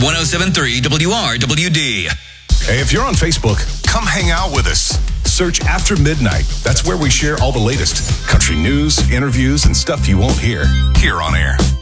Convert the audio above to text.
107.3 WRWD. Hey, if you're on Facebook, come hang out with us. Search After Midnight. That's where we share all the latest country news, interviews, and stuff you won't hear here on air.